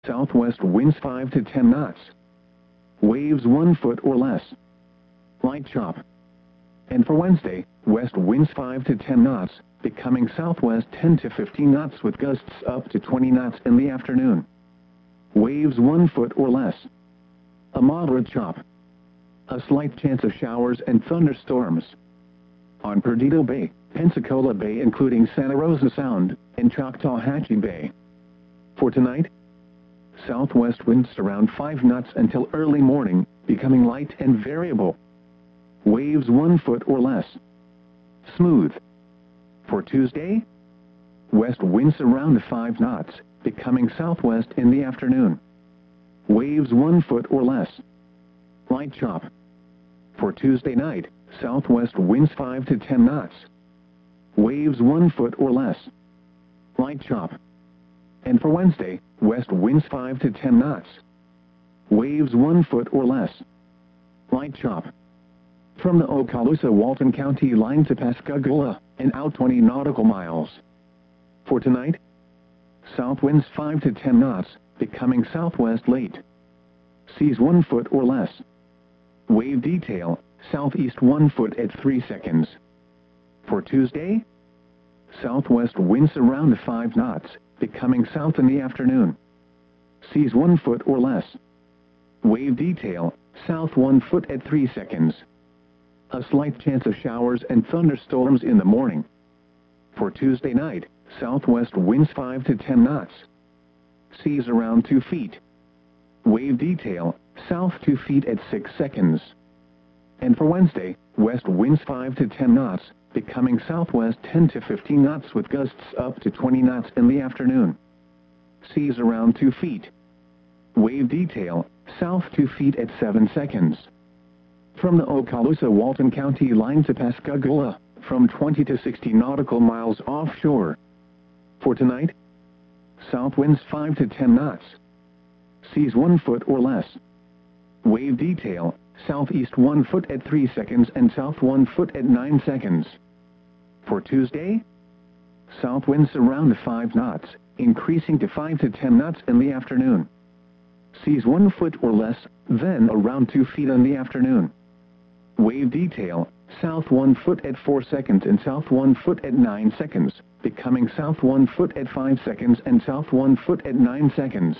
Southwest winds 5 to 10 knots. Waves 1 foot or less. Light chop. And for Wednesday, west winds 5 to 10 knots, becoming southwest 10 to 15 knots with gusts up to 20 knots in the afternoon. Waves 1 foot or less. A moderate chop. A slight chance of showers and thunderstorms. On Perdido Bay, Pensacola Bay including Santa Rosa Sound, and Choctawhatchee Bay. For tonight, southwest winds around 5 knots until early morning, becoming light and variable. Waves 1 foot or less. Smooth. For Tuesday, west winds around 5 knots, becoming southwest in the afternoon. Waves 1 foot or less. Light chop. For Tuesday night, southwest winds 5 to 10 knots. Waves 1 foot or less. Light chop. And for Wednesday, west winds 5 to 10 knots. Waves 1 foot or less. Light chop. From the Okaloosa-Walton County line to Pascagoula, and out 20 nautical miles. For tonight, south winds 5 to 10 knots, becoming southwest late. Seas 1 foot or less. Wave detail, southeast 1 foot at 3 seconds. For Tuesday, southwest winds around 5 knots, becoming south in the afternoon. Seas 1 foot or less. Wave detail, south 1 foot at 3 seconds. A slight chance of showers and thunderstorms in the morning. For Tuesday night, southwest winds 5 to 10 knots. Seas around 2 feet. Wave detail, south 2 feet at 6 seconds. And for Wednesday, west winds 5 to 10 knots, becoming southwest 10 to 15 knots with gusts up to 20 knots in the afternoon. Seas around 2 feet. Wave detail, south 2 feet at 7 seconds. From the Okaloosa-Walton County line to Pascagoula, from 20 to 60 nautical miles offshore. For tonight, south winds 5 to 10 knots. Seas 1 foot or less. Wave detail, southeast 1 foot at 3 seconds and south 1 foot at 9 seconds. For Tuesday, south winds around 5 knots, increasing to 5 to 10 knots in the afternoon. Seas 1 foot or less, then around 2 feet in the afternoon. Wave detail, south 1 foot at 4 seconds and south 1 foot at 9 seconds, becoming south 1 foot at 5 seconds and south 1 foot at 9 seconds.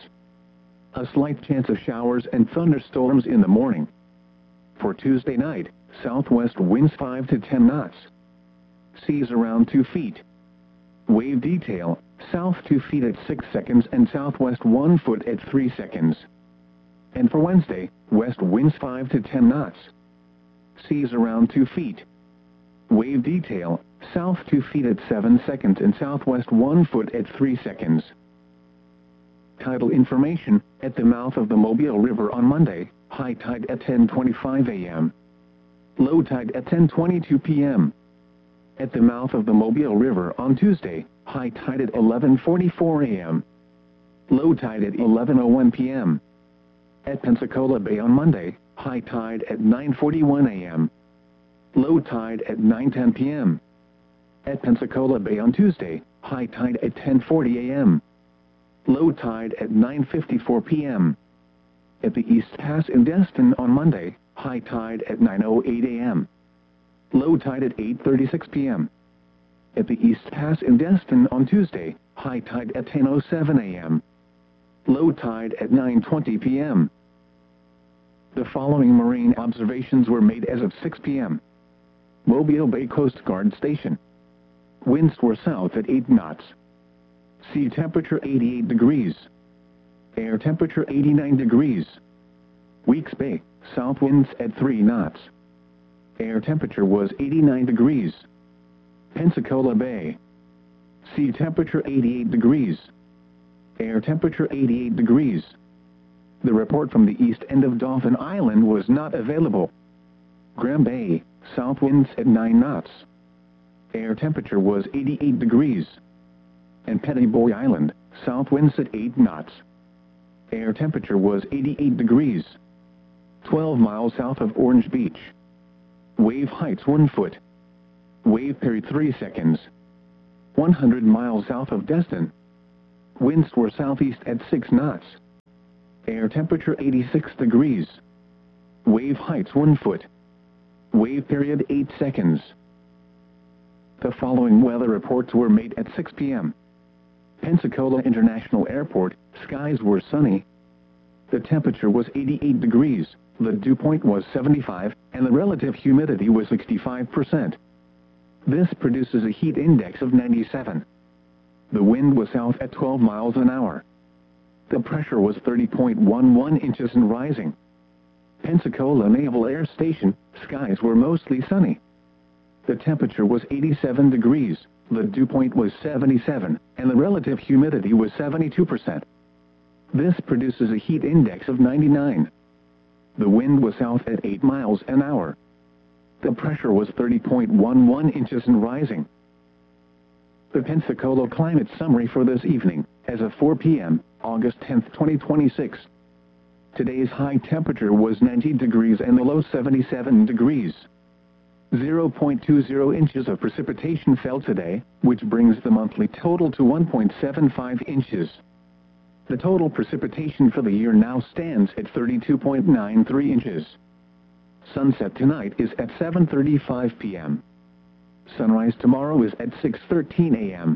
A slight chance of showers and thunderstorms in the morning. For Tuesday night, southwest winds 5 to 10 knots. Seas around 2 feet. Wave detail, south 2 feet at 6 seconds and southwest 1 foot at 3 seconds. And for Wednesday, west winds 5 to 10 knots. Seas around 2 feet. Wave detail, south 2 feet at 7 seconds and southwest 1 foot at 3 seconds. Tidal information, at the mouth of the Mobile River on Monday, high tide at 10:25 a.m. Low tide at 10:22 p.m. At the mouth of the Mobile River on Tuesday, high tide at 11:44 a.m. Low tide at 11:01 p.m. At Pensacola Bay on Monday, high tide at 9:41 a.m. Low tide at 9:10 p.m. At Pensacola Bay on Tuesday, high tide at 10:40 a.m. Low tide at 9:54 p.m. At the East Pass in Destin on Monday, high tide at 9:08 a.m. Low tide at 8:36 p.m. At the East Pass in Destin on Tuesday, high tide at 10:07 a.m. Low tide at 9:20 p.m. The following marine observations were made as of 6 p.m. Mobile Bay Coast Guard Station. Winds were south at 8 knots. Sea temperature 88 degrees. Air temperature 89 degrees. Weeks Bay, south winds at 3 knots. Air temperature was 89 degrees. Pensacola Bay. Sea temperature 88 degrees. Air temperature 88 degrees. The report from the east end of Dauphin Island was not available. Graham Bay, south winds at 9 knots. Air temperature was 88 degrees. And Pettiboy Island, south winds at 8 knots. Air temperature was 88 degrees. 12 miles south of Orange Beach. Wave heights 1 foot. Wave period 3 seconds. 100 miles south of Destin. Winds were southeast at 6 knots. Air temperature 86 degrees. Wave heights 1 foot. Wave period 8 seconds. The following weather reports were made at 6 p.m. Pensacola International Airport, skies were sunny. The temperature was 88 degrees, the dew point was 75, and the relative humidity was 65%. This produces a heat index of 97. The wind was south at 12 miles an hour. The pressure was 30.11 inches and rising. Pensacola Naval Air Station, skies were mostly sunny. The temperature was 87 degrees, the dew point was 77, and the relative humidity was 72%. This produces a heat index of 99. The wind was south at 8 miles an hour. The pressure was 30.11 inches and rising. The Pensacola climate summary for this evening, as of 4 p.m., August 10, 2026. Today's high temperature was 90 degrees and the low 77 degrees. 0.20 inches of precipitation fell today, which brings the monthly total to 1.75 inches. The total precipitation for the year now stands at 32.93 inches. Sunset tonight is at 7:35 p.m. Sunrise tomorrow is at 6:13 a.m.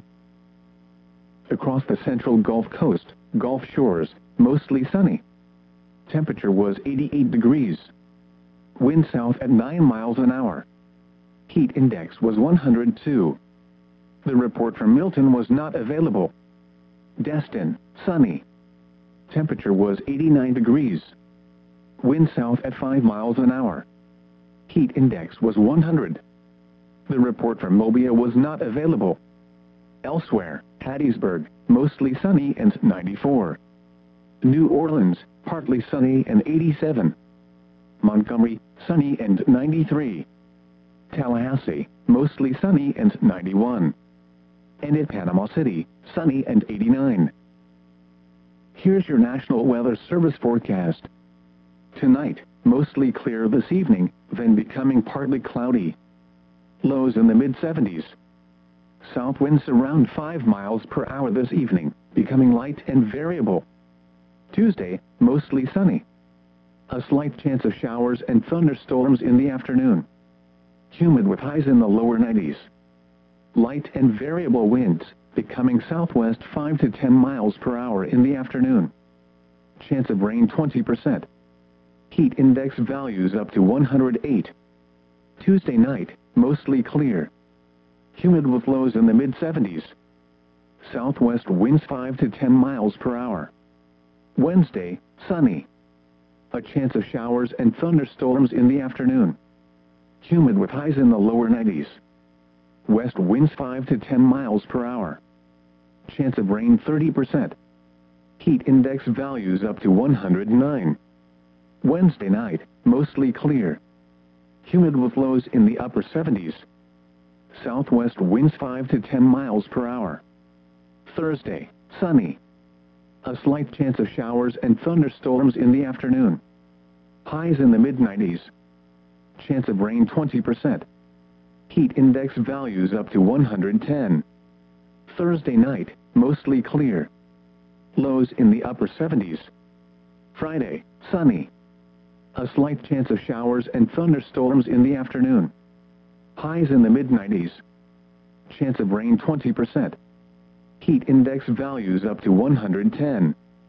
Across the central Gulf Coast, Gulf Shores, mostly sunny. Temperature was 88 degrees. Wind south at 9 miles an hour. Heat index was 102. The report from Milton was not available. Destin, sunny. Temperature was 89 degrees. Wind south at 5 miles an hour. Heat index was 100. The report from Mobile was not available. Elsewhere, Hattiesburg, mostly sunny and 94. New Orleans, partly sunny and 87. Montgomery, sunny and 93. Tallahassee, mostly sunny and 91. And at Panama City, sunny and 89. Here's your National Weather Service forecast. Tonight, mostly clear this evening, then becoming partly cloudy. Lows in the mid-70s. South winds around 5 miles per hour this evening, becoming light and variable. Tuesday, mostly sunny. A slight chance of showers and thunderstorms in the afternoon. Humid with highs in the lower 90s. Light and variable winds, becoming southwest 5 to 10 miles per hour in the afternoon. Chance of rain 20%. Heat index values up to 108. Tuesday night, mostly clear. Humid with lows in the mid-70s. Southwest winds 5 to 10 miles per hour. Wednesday, sunny. A chance of showers and thunderstorms in the afternoon. Humid with highs in the lower 90s. West winds 5 to 10 miles per hour. Chance of rain 30%. Heat index values up to 109. Wednesday night, mostly clear. Humid with lows in the upper 70s. Southwest winds 5 to 10 miles per hour. Thursday, sunny. A slight chance of showers and thunderstorms in the afternoon. Highs in the mid-90s. Chance of rain 20%. Heat index values up to 110. Thursday night, mostly clear. Lows in the upper 70s. Friday, sunny. A slight chance of showers and thunderstorms in the afternoon. Highs in the mid-90s. Chance of rain 20%. Heat index values up to 110.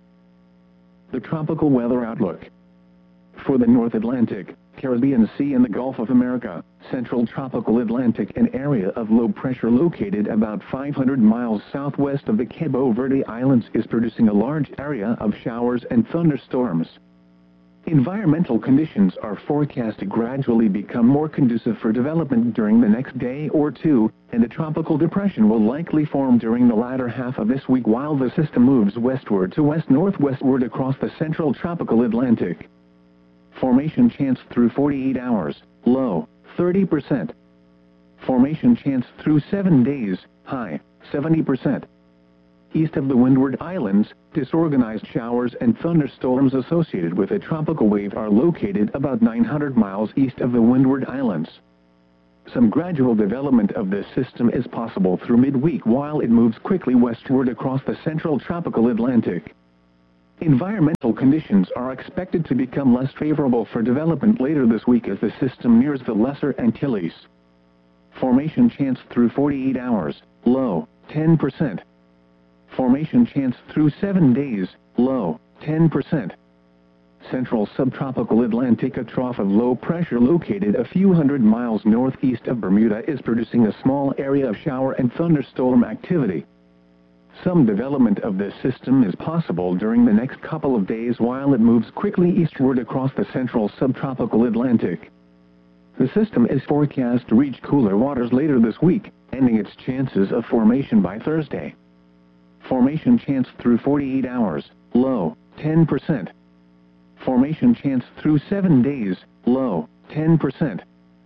The tropical weather outlook. For the North Atlantic, Caribbean Sea and the Gulf of America, Central Tropical Atlantic, an area of low pressure located about 500 miles southwest of the Cabo Verde Islands is producing a large area of showers and thunderstorms. Environmental conditions are forecast to gradually become more conducive for development during the next day or two, and a tropical depression will likely form during the latter half of this week while the system moves westward to west-northwestward across the Central Tropical Atlantic. Formation chance through 48 hours, low, 30%. Formation chance through 7 days, high, 70%. East of the Windward Islands, disorganized showers and thunderstorms associated with a tropical wave are located about 900 miles east of the Windward Islands. Some gradual development of this system is possible through midweek while it moves quickly westward across the Central Tropical Atlantic. Environmental conditions are expected to become less favorable for development later this week as the system nears the Lesser Antilles. Formation chance through 48 hours, low, 10%. Formation chance through 7 days, low, 10%. Central subtropical Atlantic, a trough of low pressure located a few hundred miles northeast of Bermuda, is producing a small area of shower and thunderstorm activity. Some development of this system is possible during the next couple of days while it moves quickly eastward across the central subtropical Atlantic. The system is forecast to reach cooler waters later this week, ending its chances of formation by Thursday. Formation chance through 48 hours, low, 10%. Formation chance through 7 days, low, 10%.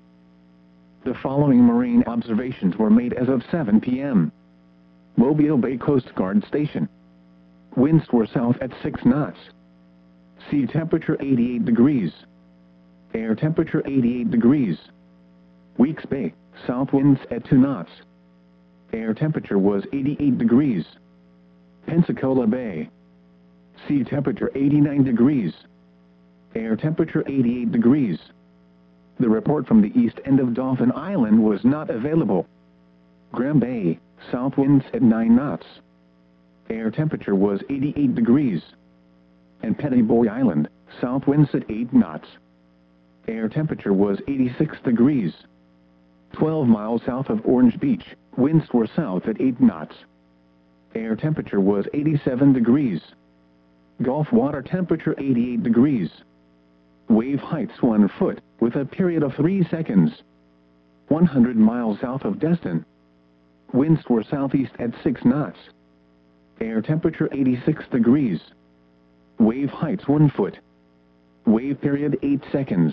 The following marine observations were made as of 7 p.m. Mobile Bay Coast Guard Station. Winds were south at 6 knots. Sea temperature 88 degrees. Air temperature 88 degrees. Weeks Bay, south winds at 2 knots. Air temperature was 88 degrees. Pensacola Bay. Sea temperature 89 degrees. Air temperature 88 degrees. The report from the east end of Dauphin Island was not available. Graham Bay, south winds at 9 knots. Air temperature was 88 degrees. And Petty Boy Island, south winds at 8 knots. Air temperature was 86 degrees. 12 miles south of Orange Beach, winds were south at 8 knots. Air temperature was 87 degrees. Gulf water temperature 88 degrees. Wave heights 1 foot, with a period of 3 seconds. 100 miles south of Destin. Winds were southeast at 6 knots. Air temperature 86 degrees. Wave heights 1 foot. Wave period 8 seconds.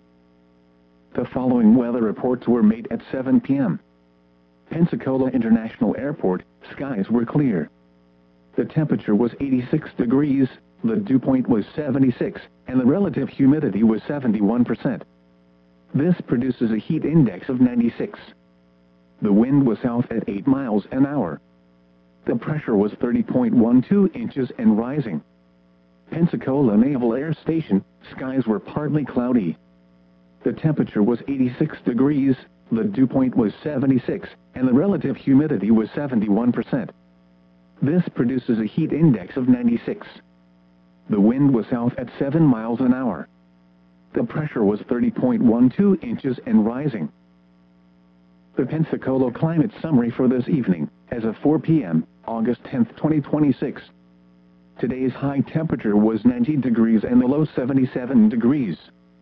The following weather reports were made at 7 p.m. Pensacola International Airport, skies were clear. The temperature was 86 degrees, the dew point was 76, and the relative humidity was 71%. This produces a heat index of 96. The wind was south at 8 miles an hour. The pressure was 30.12 inches and rising. Pensacola Naval Air Station, skies were partly cloudy. The temperature was 86 degrees, the dew point was 76, and the relative humidity was 71%. This produces a heat index of 96. The wind was south at 7 miles an hour. The pressure was 30.12 inches and rising. The Pensacola climate summary for this evening, as of 4 p.m., August 10, 2026. Today's high temperature was 90 degrees and the low 77 degrees.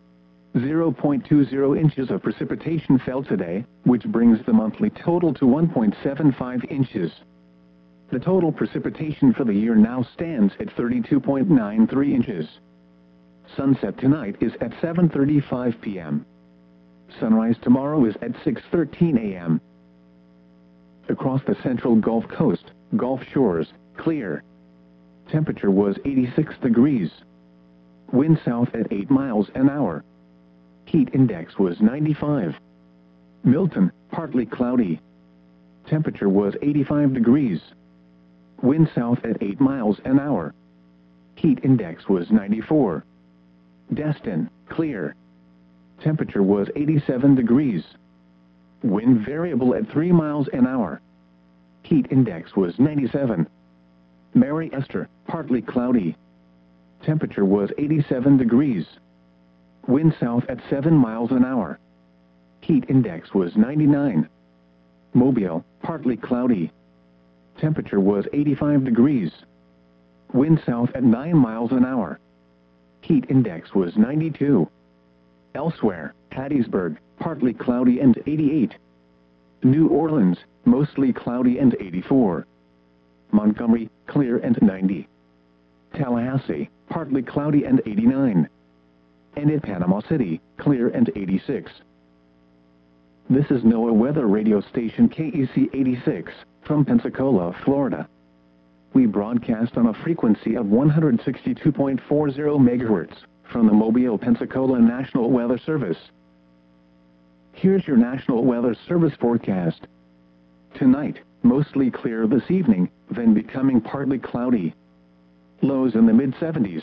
0.20 inches of precipitation fell today, which brings the monthly total to 1.75 inches. The total precipitation for the year now stands at 32.93 inches. Sunset tonight is at 7:35 p.m. Sunrise tomorrow is at 6:13 a.m. Across the central Gulf Coast, Gulf shores, clear. Temperature was 86 degrees. Wind south at 8 miles an hour. Heat index was 95. Milton, partly cloudy. Temperature was 85 degrees. Wind south at 8 miles an hour. Heat index was 94. Destin, clear. Temperature was 87 degrees. Wind variable at 3 miles an hour. Heat index was 97. Mary Esther, partly cloudy. Temperature was 87 degrees. Wind south at 7 miles an hour. Heat index was 99. Mobile, partly cloudy. Temperature was 85 degrees. Wind south at 9 miles an hour. Heat index was 92. Elsewhere, Hattiesburg, partly cloudy and 88. New Orleans, mostly cloudy and 84. Montgomery, clear and 90. Tallahassee, partly cloudy and 89. And at Panama City, clear and 86. This is NOAA Weather Radio Station KEC 86, from Pensacola, Florida. We broadcast on a frequency of 162.40 MHz, from the Mobile, Pensacola National Weather Service. Here's your National Weather Service forecast. Tonight, mostly clear this evening, then becoming partly cloudy. lows in the mid-70s.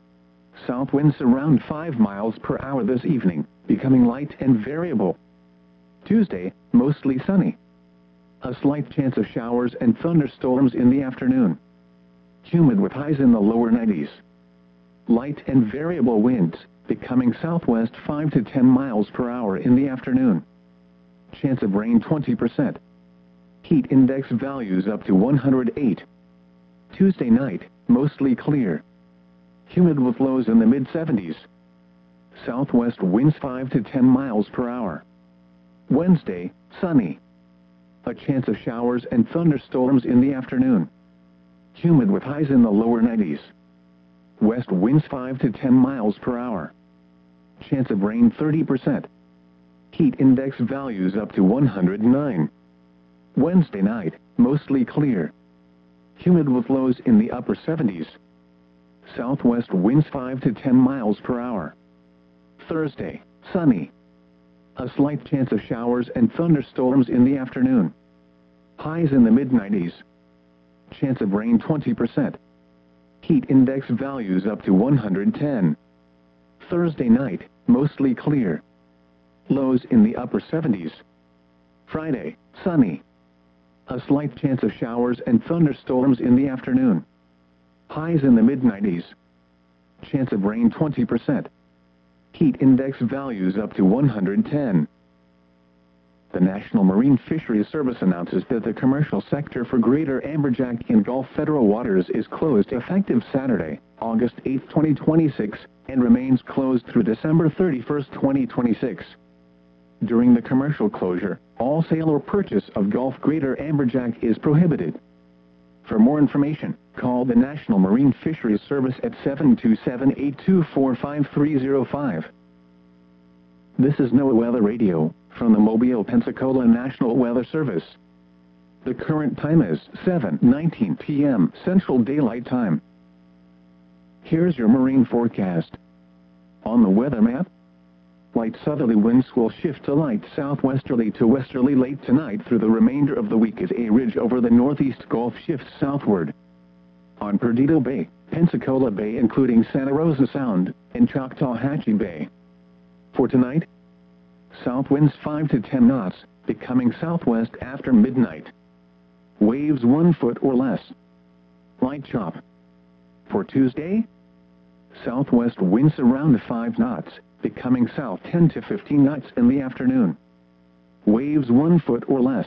South winds around 5 miles per hour this evening, becoming light and variable. Tuesday, mostly sunny. A slight chance of showers and thunderstorms in the afternoon. Humid with highs in the lower 90s. Light and variable winds, becoming southwest 5 to 10 miles per hour in the afternoon. Chance of rain 20%. Heat index values up to 108. Tuesday night, mostly clear. Humid with lows in the mid-70s. Southwest winds 5 to 10 miles per hour. Wednesday, sunny. A chance of showers and thunderstorms in the afternoon. Humid with highs in the lower 90s. West winds 5 to 10 miles per hour. Chance of rain 30%. Heat index values up to 109. Wednesday night, mostly clear. Humid with lows in the upper 70s. Southwest winds 5 to 10 miles per hour. Thursday, sunny. A slight chance of showers and thunderstorms in the afternoon. Highs in the mid-90s. Chance of rain 20%. Heat index values up to 110. Thursday night, mostly clear. Lows in the upper 70s. Friday, sunny. A slight chance of showers and thunderstorms in the afternoon. Highs in the mid-90s. Chance of rain 20%. Heat index values up to 110. The National Marine Fisheries Service announces that the commercial sector for greater amberjack in Gulf federal waters is closed effective Saturday, August 8, 2026, and remains closed through December 31, 2026. During the commercial closure, all sale or purchase of Gulf greater amberjack is prohibited. For more information, call the National Marine Fisheries Service at 727-824-5305. This is NOAA Weather Radio from the Mobile, Pensacola National Weather Service. The current time is 7:19 p.m. Central Daylight Time. Here's your marine forecast. On the weather map, light southerly winds will shift to light southwesterly to westerly late tonight through the remainder of the week as a ridge over the northeast Gulf shifts southward. On Perdido Bay, Pensacola Bay including Santa Rosa Sound, and Choctawhatchee Bay. For tonight, south winds 5 to 10 knots, becoming southwest after midnight. Waves 1 foot or less. Light chop. For Tuesday, southwest winds around 5 knots, becoming south 10 to 15 knots in the afternoon. Waves 1 foot or less.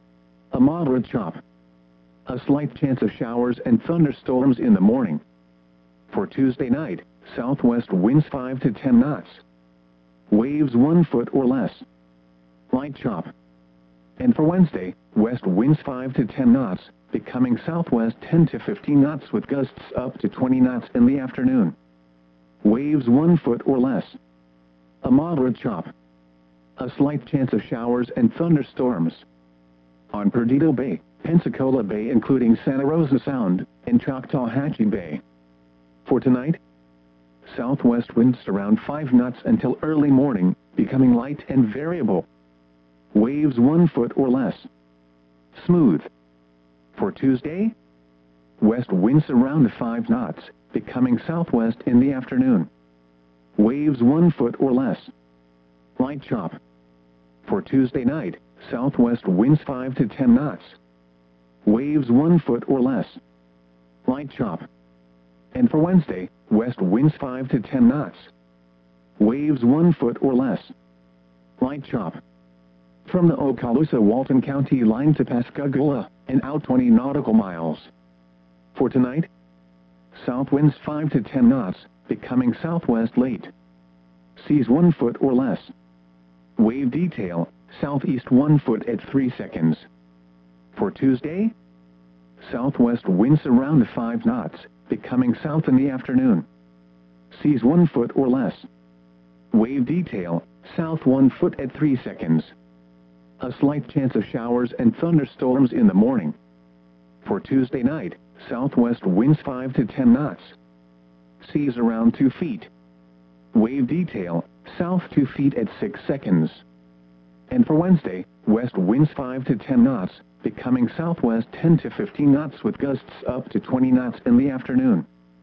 A moderate chop. A slight chance of showers and thunderstorms in the morning. For Tuesday night, southwest winds 5 to 10 knots. Waves 1 foot or less. Light chop. And for Wednesday, west winds 5 to 10 knots, becoming southwest 10 to 15 knots with gusts up to 20 knots in the afternoon. Waves 1 foot or less. A moderate chop. A slight chance of showers and thunderstorms. On Perdido Bay, Pensacola Bay including Santa Rosa Sound, and Choctawhatchee Bay. For tonight, southwest winds around 5 knots until early morning, becoming light and variable. Waves 1 foot or less. Smooth. For Tuesday, west winds around 5 knots, becoming southwest in the afternoon. Waves 1 foot or less. Light chop. For Tuesday night, southwest winds 5 to 10 knots. Waves 1 foot or less. Light chop. And for Wednesday, west winds 5 to 10 knots. Waves 1 foot or less. Light chop. From the Okaloosa-Walton County line to Pascagoula, and out 20 nautical miles. For tonight, south winds 5 to 10 knots, becoming southwest late. Seas 1 foot or less. Wave detail, southeast 1 foot at 3 seconds. For Tuesday, southwest winds around 5 knots, becoming south in the afternoon. Seas 1 foot or less. Wave detail, south 1 foot at 3 seconds. A slight chance of showers and thunderstorms in the morning. For Tuesday night, southwest winds 5 to 10 knots. Seas around 2 feet. Wave detail, south 2 feet at 6 seconds. And for Wednesday, west winds 5 to 10 knots, becoming southwest 10 to 15 knots with gusts up to 20 knots in the afternoon.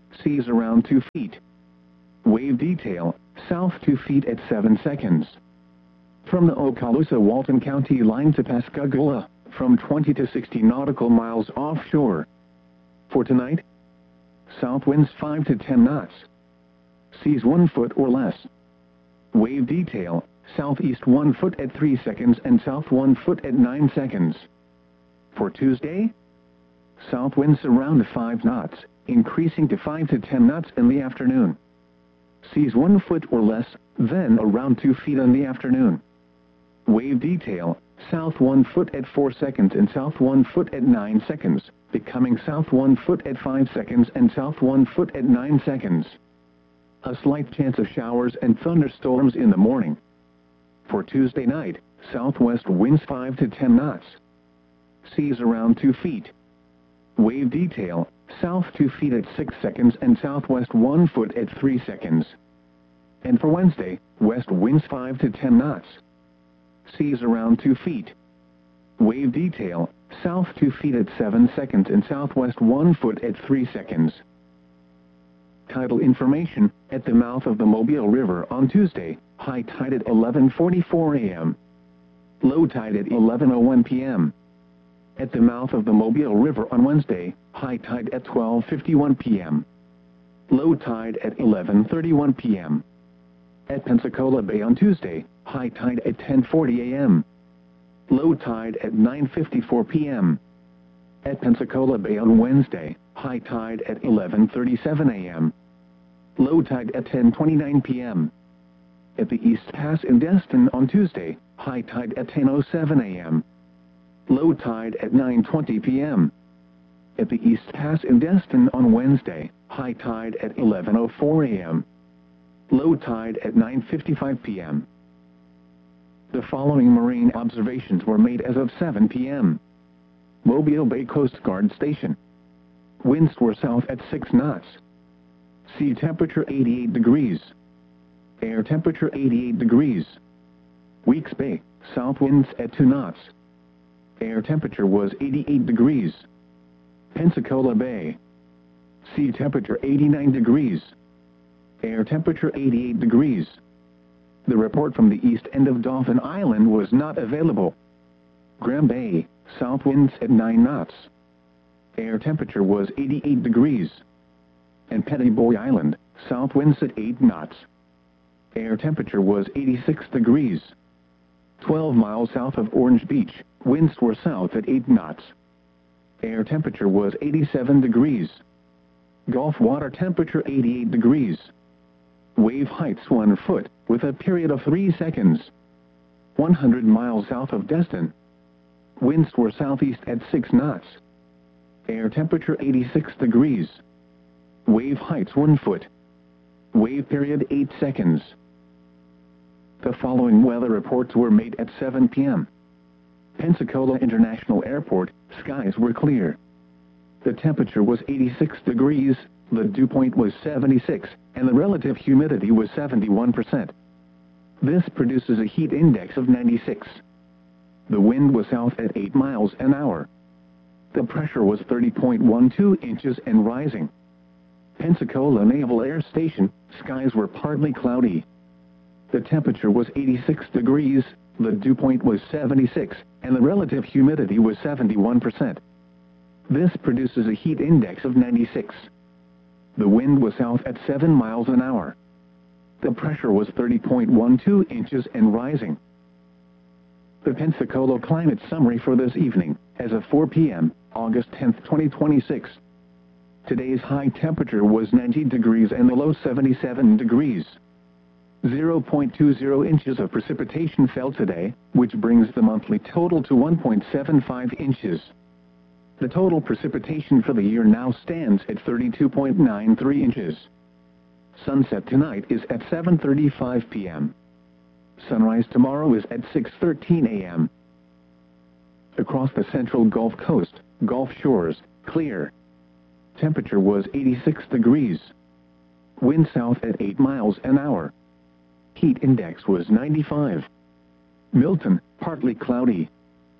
seas around 2 feet. Wave detail, south 2 feet at 7 seconds. From the Okaloosa-Walton County line to Pascagoula, from 20 to 60 nautical miles offshore. For tonight, south winds 5 to 10 knots. Seas 1 foot or less. Wave detail, southeast 1 foot at 3 seconds and south 1 foot at 9 seconds. For Tuesday, south winds around 5 knots, increasing to 5 to 10 knots in the afternoon. Seas 1 foot or less, then around 2 feet in the afternoon. Wave detail, south 1 foot at 4 seconds and south 1 foot at 9 seconds, becoming south 1 foot at 5 seconds and south 1 foot at 9 seconds. A slight chance of showers and thunderstorms in the morning. For Tuesday night, southwest winds 5 to 10 knots. Seas around 2 feet. Wave detail, south 2 feet at 6 seconds and southwest 1 foot at 3 seconds. And for Wednesday, west winds 5 to 10 knots. Seas around 2 feet. Wave detail, south 2 feet at 7 seconds and southwest 1 foot at 3 seconds. Tidal information, at the mouth of the Mobile River on Tuesday, high tide at 11:44 a.m. Low tide at 11:01 p.m. At the mouth of the Mobile River on Wednesday, high tide at 12:51 p.m. Low tide at 11:31 p.m. At Pensacola Bay on Tuesday, high tide at 10:40 a.m. Low tide at 9:54 p.m. At Pensacola Bay on Wednesday, high tide at 11:37 a.m. Low tide at 10:29 p.m. At the East Pass in Destin on Tuesday, high tide at 10:07 a.m. Low tide at 9:20 p.m. At the East Pass in Destin on Wednesday, high tide at 11:04 a.m. Low tide at 9:55 p.m. The following marine observations were made as of 7 p.m. Mobile Bay Coast Guard Station. Winds were south at 6 knots. Sea temperature 88 degrees. Air temperature 88 degrees. Weeks Bay, south winds at 2 knots. Air temperature was 88 degrees. Pensacola Bay. Sea temperature 89 degrees. Air temperature 88 degrees. The report from the east end of Dauphin Island was not available. Graham Bay, south winds at 9 knots. Air temperature was 88 degrees. And Pettiboy Island, south winds at 8 knots. Air temperature was 86 degrees. 12 miles south of Orange Beach, winds were south at 8 knots. Air temperature was 87 degrees. Gulf water temperature 88 degrees. Wave heights 1 foot, with a period of 3 seconds. 100 miles south of Destin. Winds were southeast at 6 knots. Air temperature 86 degrees. Wave heights 1 foot. Wave period 8 seconds. The following weather reports were made at 7 p.m. Pensacola International Airport, skies were clear. The temperature was 86 degrees, the dew point was 76, and the relative humidity was 71%. This produces a heat index of 96. The wind was south at 8 miles an hour. The pressure was 30.12 inches and rising. Pensacola Naval Air Station, skies were partly cloudy. The temperature was 86 degrees, the dew point was 76, and the relative humidity was 71%. This produces a heat index of 96. The wind was south at 7 miles an hour. The pressure was 30.12 inches and rising. The Pensacola climate summary for this evening, as of 4 p.m., August 10, 2026. Today's high temperature was 90 degrees and the low 77 degrees. 0.20 inches of precipitation fell today, which brings the monthly total to 1.75 inches. The total precipitation for the year now stands at 32.93 inches. Sunset tonight is at 7:35 p.m. Sunrise tomorrow is at 6:13 a.m. Across the central Gulf Coast, Gulf shores, clear. Temperature was 86 degrees. Wind south at 8 miles an hour. Heat index was 95. Milton, partly cloudy.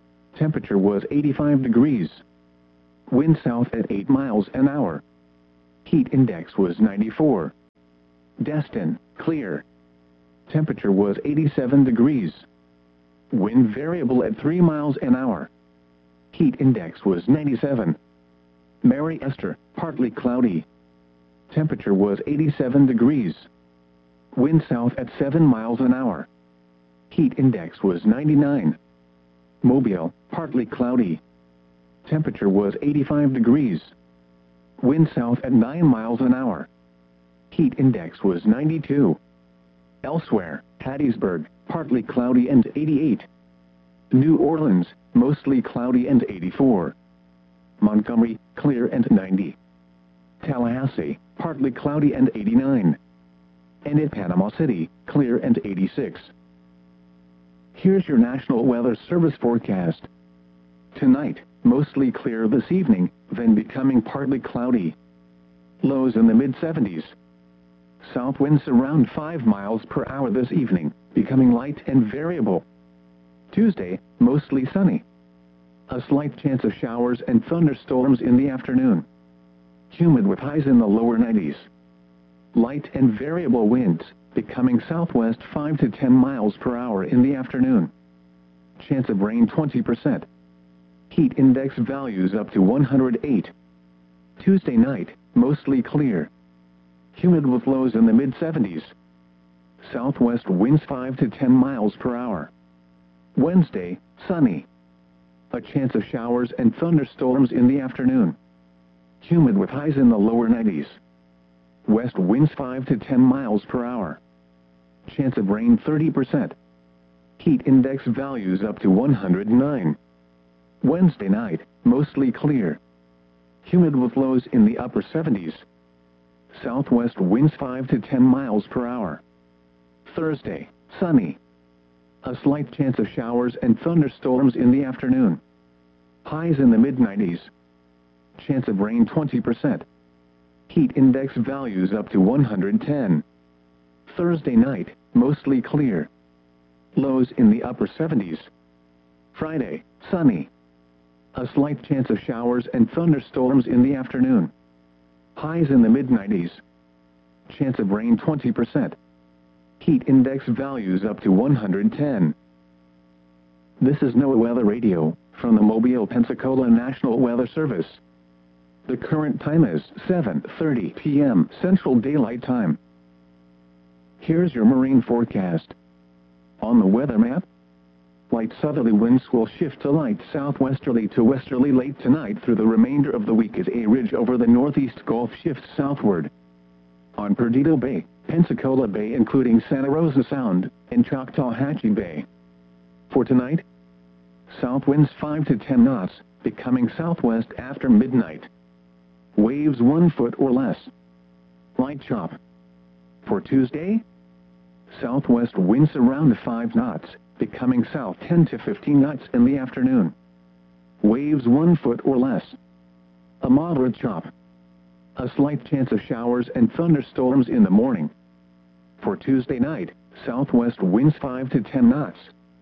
Temperature was 85 degrees. Wind south at 8 miles an hour. Heat index was 94. Destin, clear. Temperature was 87 degrees. Wind variable at 3 miles an hour. Heat index was 97. Mary Esther, partly cloudy. Temperature was 87 degrees. Wind south at 7 miles an hour. Heat index was 99. Mobile, partly cloudy. Temperature was 85 degrees. Wind south at 9 miles an hour. Heat index was 92. Elsewhere, Hattiesburg, partly cloudy and 88. New Orleans, mostly cloudy and 84. Montgomery, clear and 90. Tallahassee, partly cloudy and 89. And in Panama City, clear and 86. Here's your National Weather Service forecast. Tonight, mostly clear this evening, then becoming partly cloudy. Lows in the mid-70s. South winds around 5 miles per hour this evening, becoming light and variable. Tuesday, mostly sunny. A slight chance of showers and thunderstorms in the afternoon. Humid with highs in the lower 90s. Light and variable winds, becoming southwest 5 to 10 miles per hour in the afternoon. Chance of rain 20%. Heat index values up to 108. Tuesday night, mostly clear. Humid with lows in the mid-70s. Southwest winds 5 to 10 miles per hour. Wednesday, sunny. A chance of showers and thunderstorms in the afternoon. Humid with highs in the lower 90s. West winds 5 to 10 miles per hour. Chance of rain 30%. Heat index values up to 109. Wednesday night, mostly clear. Humid with lows in the upper 70s. Southwest winds 5 to 10 miles per hour. Thursday, sunny. A slight chance of showers and thunderstorms in the afternoon. Highs in the mid-90s. Chance of rain 20%. Heat index values up to 110. Thursday night, mostly clear. Lows in the upper 70s. Friday, sunny. A slight chance of showers and thunderstorms in the afternoon. Highs in the mid-90s. Chance of rain 20%. Heat index values up to 110. This is NOAA Weather Radio from the Mobile, Pensacola National Weather Service. The current time is 7:30 p.m. Central Daylight Time. Here's your marine forecast. On the weather map, light southerly winds will shift to light southwesterly to westerly late tonight through the remainder of the week as a ridge over the northeast Gulf shifts southward. On Perdido Bay, Pensacola Bay including Santa Rosa Sound, and Choctawhatchee Bay. For tonight, south winds 5 to 10 knots, becoming southwest after midnight. Waves 1 foot or less. Light chop. For Tuesday, southwest winds around 5 knots, becoming south 10 to 15 knots in the afternoon. Waves 1 foot or less. A moderate chop. A slight chance of showers and thunderstorms in the morning. For Tuesday night, southwest winds 5 to 10 knots.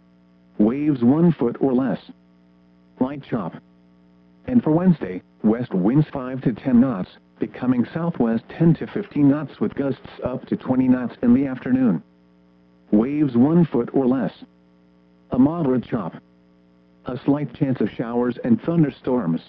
Waves 1 foot or less. Light chop. And for Wednesday, west winds 5 to 10 knots, becoming southwest 10 to 15 knots with gusts up to 20 knots in the afternoon. Waves 1 foot or less. A moderate chop. A slight chance of showers and thunderstorms.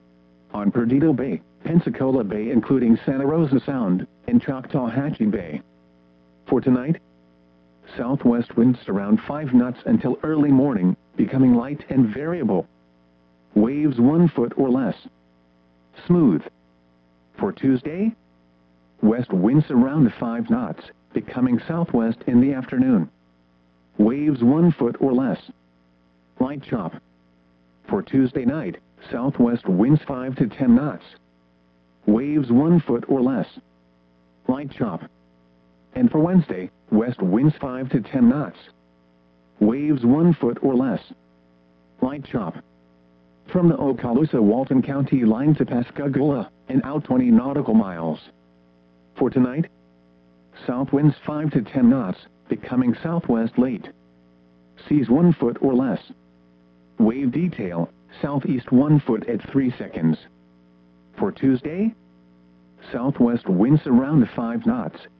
On Perdido Bay, Pensacola Bay including Santa Rosa Sound, and Choctawhatchee Bay. For tonight, southwest winds around 5 knots until early morning, becoming light and variable. Waves 1 foot or less. Smooth. For Tuesday, west winds around 5 knots, becoming southwest in the afternoon. Waves 1 foot or less. Light chop. For Tuesday night, southwest winds 5 to 10 knots. Waves 1 foot or less. Light chop. And for Wednesday, west winds 5 to 10 knots. Waves 1 foot or less. Light chop. From the Okaloosa-Walton County line to Pascagoula, and out 20 nautical miles. For tonight, south winds 5 to 10 knots, becoming southwest late. Seas 1 foot or less. Wave detail, southeast 1 foot at 3 seconds. For Tuesday, southwest winds around 5 knots.